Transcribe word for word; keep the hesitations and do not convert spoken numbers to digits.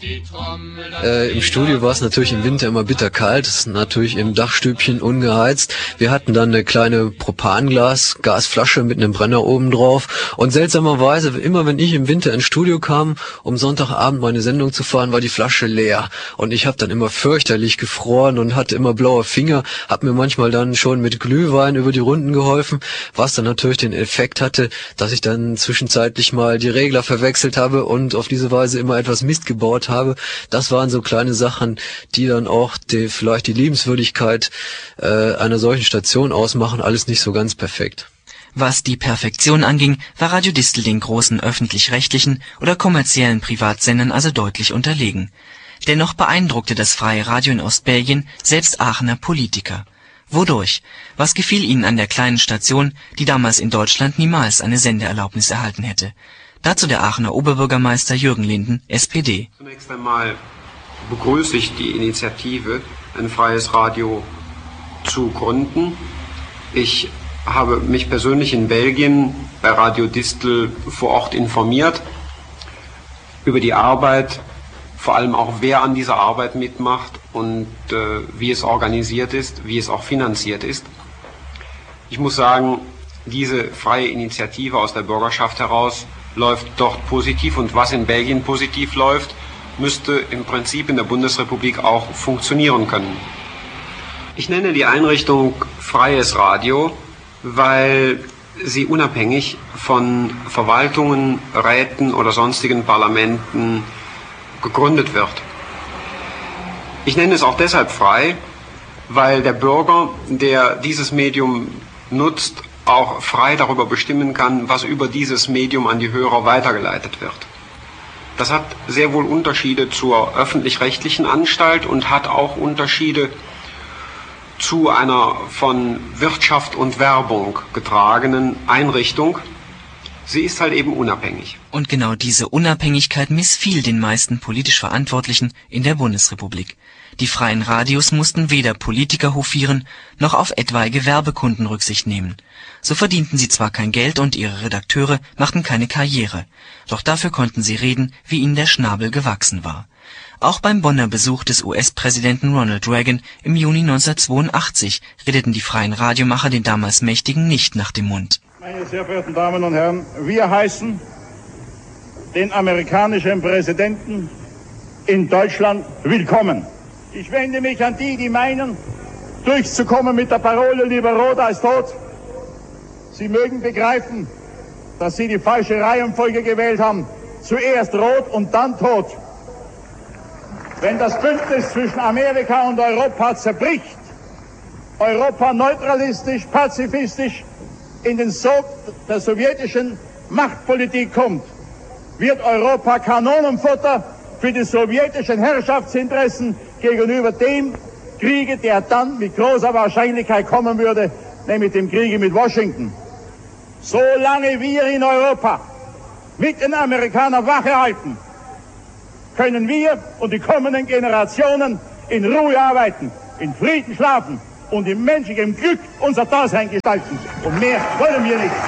Äh, Im Studio war es natürlich im Winter immer bitterkalt, es ist natürlich im Dachstübchen ungeheizt. Wir hatten dann eine kleine Propanglas, Gasflasche mit einem Brenner oben drauf und seltsamerweise, immer wenn ich im Winter ins Studio kam, um Sonntagabend meine Sendung zu fahren, war die Flasche leer und ich habe dann immer fürchterlich gefroren und hatte immer blaue Finger, habe mir manchmal dann schon mit Glühwein über die Runden geholfen, was dann natürlich den Effekt hatte, dass ich dann zwischenzeitlich mal die Regler verwechselt habe und auf diese Weise immer etwas Mist gebaut habe. Das waren so kleine Sachen, die dann auch die, vielleicht die Liebenswürdigkeit äh, einer solchen Station ausmachen. Alles nicht so ganz perfekt. Was die Perfektion anging, war Radio Distel den großen öffentlich-rechtlichen oder kommerziellen Privatsendern also deutlich unterlegen. Dennoch beeindruckte das freie Radio in Ostbelgien selbst Aachener Politiker. Wodurch? Was gefiel ihnen an der kleinen Station, die damals in Deutschland niemals eine Sendeerlaubnis erhalten hätte? Dazu der Aachener Oberbürgermeister Jürgen Linden, S P D. Zunächst einmal begrüße ich die Initiative, ein freies Radio zu gründen. Ich habe mich persönlich in Belgien bei Radio Distel vor Ort informiert über die Arbeit, vor allem auch wer an dieser Arbeit mitmacht und äh, wie es organisiert ist, wie es auch finanziert ist. Ich muss sagen, diese freie Initiative aus der Bürgerschaft heraus läuft dort positiv und was in Belgien positiv läuft, müsste im Prinzip in der Bundesrepublik auch funktionieren können. Ich nenne die Einrichtung Freies Radio, weil sie unabhängig von Verwaltungen, Räten oder sonstigen Parlamenten gegründet wird. Ich nenne es auch deshalb frei, weil der Bürger, der dieses Medium nutzt, auch frei darüber bestimmen kann, was über dieses Medium an die Hörer weitergeleitet wird. Das hat sehr wohl Unterschiede zur öffentlich-rechtlichen Anstalt und hat auch Unterschiede zu einer von Wirtschaft und Werbung getragenen Einrichtung. Sie ist halt eben unabhängig. Und genau diese Unabhängigkeit missfiel den meisten politisch Verantwortlichen in der Bundesrepublik. Die freien Radios mussten weder Politiker hofieren, noch auf etwaige Werbekunden Rücksicht nehmen. So verdienten sie zwar kein Geld und ihre Redakteure machten keine Karriere, doch dafür konnten sie reden, wie ihnen der Schnabel gewachsen war. Auch beim Bonner Besuch des U S-Präsidenten Ronald Reagan im Juni neunzehnhundertzweiundachtzig redeten die freien Radiomacher den damals Mächtigen nicht nach dem Mund. Meine sehr verehrten Damen und Herren, wir heißen den amerikanischen Präsidenten in Deutschland willkommen. Ich wende mich an die, die meinen, durchzukommen mit der Parole lieber rot als tot. Sie mögen begreifen, dass Sie die falsche Reihenfolge gewählt haben. Zuerst rot und dann tot. Wenn das Bündnis zwischen Amerika und Europa zerbricht, Europa neutralistisch, pazifistisch in den Sog der sowjetischen Machtpolitik kommt, wird Europa Kanonenfutter für die sowjetischen Herrschaftsinteressen gegenüber dem Kriege, der dann mit großer Wahrscheinlichkeit kommen würde, nämlich dem Kriege mit Washington. Solange wir in Europa mit den Amerikanern Wache halten, können wir und die kommenden Generationen in Ruhe arbeiten, in Frieden schlafen und in menschlichem Glück unser Dasein gestalten. Und mehr wollen wir nicht.